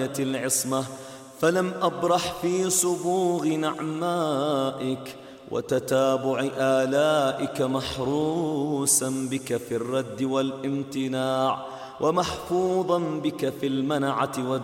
غاية العصمة، فلم أبرح في صبوغ نعمائك وتتابع آلائك، محروسا بك في الرد والامتناع، ومحفوظا بك في المنعة